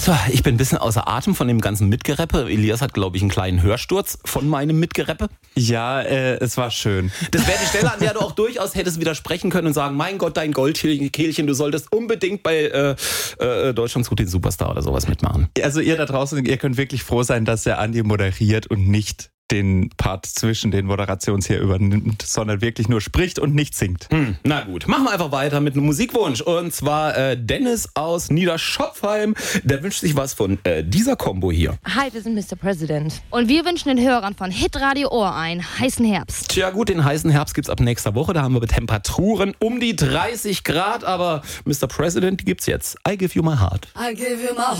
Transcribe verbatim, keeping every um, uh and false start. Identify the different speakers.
Speaker 1: So, ich bin ein bisschen außer Atem von dem ganzen Mitgereppe. Elias hat, glaube ich, einen kleinen Hörsturz von meinem Mitgereppe.
Speaker 2: Ja, äh, es war schön.
Speaker 1: Das wäre die Stelle, an der du auch durchaus hättest widersprechen können und sagen, mein Gott, dein Goldkehlchen, du solltest unbedingt bei äh, äh, Deutschland sucht den Superstar oder sowas mitmachen.
Speaker 2: Also ihr da draußen, ihr könnt wirklich froh sein, dass der Andi moderiert und nicht den Part zwischen den Moderations hier übernimmt, sondern wirklich nur spricht und nicht singt.
Speaker 1: Hm, na gut, machen wir einfach weiter mit einem Musikwunsch. Und zwar äh, Dennis aus Niederschopfheim. Der wünscht sich was von äh, dieser Combo hier.
Speaker 3: Hi, wir sind Mister President. Und wir wünschen den Hörern von Hitradio Ohr einen heißen Herbst.
Speaker 1: Tja gut, den heißen Herbst gibt's ab nächster Woche. Da haben wir Temperaturen um die dreißig Grad. Aber Mister President, die gibt's jetzt. I give you my heart.
Speaker 4: I give you my heart.